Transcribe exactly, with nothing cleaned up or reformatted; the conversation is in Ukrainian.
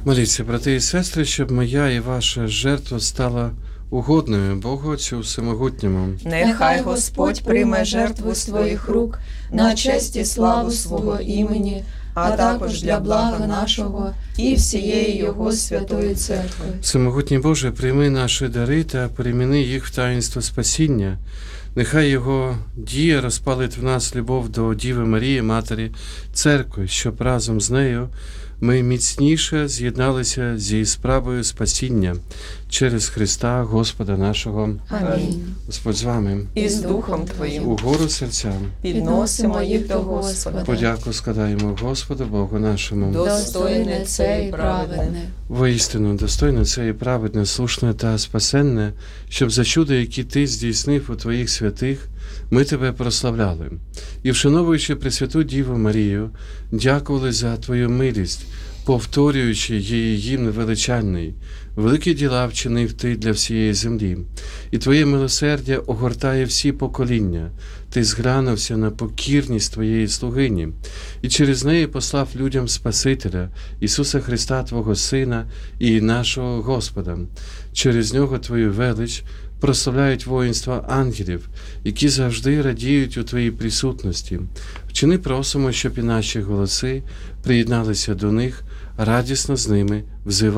Моліться, брати і сестри, щоб моя і ваша жертва стала угодною Богу Отцю Всемогутньому. Нехай Господь прийме жертву з твоїх рук на честь і славу свого імені, а також для блага нашого і всієї Його святої церкви. Всемогутній Боже, прийми наші дари та переміни їх в таїнство спасіння. Нехай Його дія розпалить в нас любов до Діви Марії, Матері Церкви, щоб разом з нею ми міцніше з'єдналися зі справою спасіння через Христа Господа нашого. Амінь. Господь з вами. І з Духом Твоїм. Угору серцям. Підносимо їх до Господа. Подяку складаємо Господу Богу нашому. Достойне це і праведне. Воістину, достойне це і праведне, слушне та спасенне, щоб за чудо, які Ти здійснив у Твоїх святих, ми Тебе прославляли. І, вшановуючи Пресвяту Діву Марію, дякували за Твою милість, повторюючи її гімн величальний. Великі діла вчинив Ти для всієї землі, і Твоє милосердя огортає всі покоління. Ти зглянувся на покірність Твоєї слугині, і через неї послав людям Спасителя, Ісуса Христа, Твого Сина і нашого Господа. Через Нього Твою велич прославляють воїнства ангелів, які завжди радіють у Твоїй присутності. Вчини просимо, щоб і наші голоси приєдналися до них, радісно з ними взиваючи.